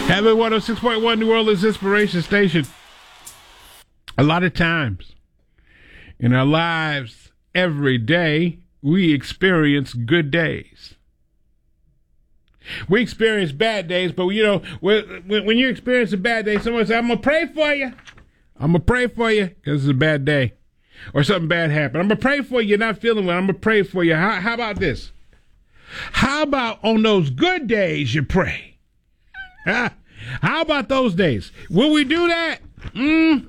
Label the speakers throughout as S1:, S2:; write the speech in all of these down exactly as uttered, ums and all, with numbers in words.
S1: Heaven one oh six point one, New Orleans Inspiration Station. A lot of times in our lives, every day, we experience good days. We experience bad days, but, you know, when, when you experience a bad day, someone says, I'm going to pray for you. I'm going to pray for you because it's a bad day. Or something bad happened. I'm going to pray for you. You're not feeling well. I'm going to pray for you. How, how about this? How about on those good days you pray? Huh? How about those days? Will we do that? Mm.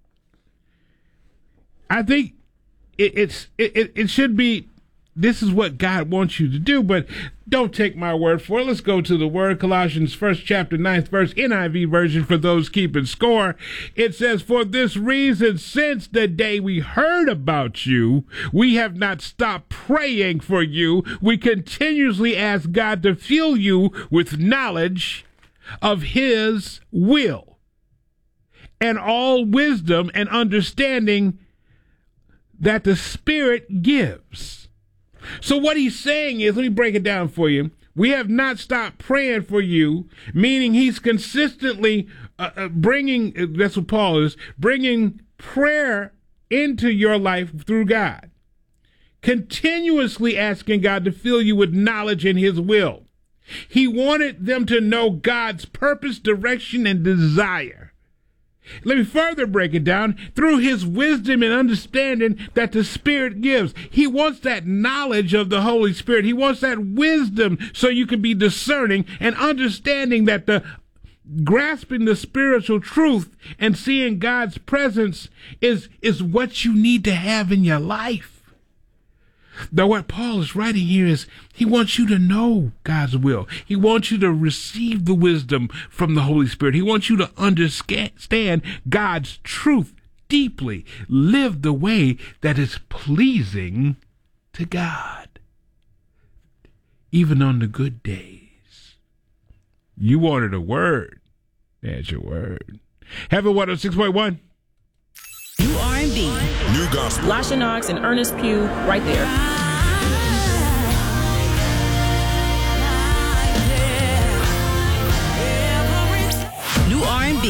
S1: I think it, it's it, it should be. This is what God wants you to do, but don't take my word for it. Let's go to the word. Colossians first chapter ninth verse, N I V version for those keeping score. It says, for this reason, since the day we heard about you, we have not stopped praying for you. We continuously ask God to fill you with knowledge of his will and all wisdom and understanding that the Spirit gives. So what he's saying is, let me break it down for you. We have not stopped praying for you, meaning he's consistently uh, uh, bringing, that's what Paul is, bringing prayer into your life through God. Continuously asking God to fill you with knowledge in his will. He wanted them to know God's purpose, direction, and desire. Let me further break it down. Through his wisdom and understanding that the Spirit gives. He wants that knowledge of the Holy Spirit. He wants that wisdom so you can be discerning and understanding that the grasping the spiritual truth and seeing God's presence is, is what you need to have in your life. Though what Paul is writing here is he wants you to know God's will. He wants you to receive the wisdom from the Holy Spirit. He wants you to understand God's truth deeply. Live the way that is pleasing to God. Even on the good days. You wanted a word. There's your word. Heaven one oh six point one.
S2: New R and B.
S3: New gospel.
S2: Lasha Knox and Ernest Pugh right there.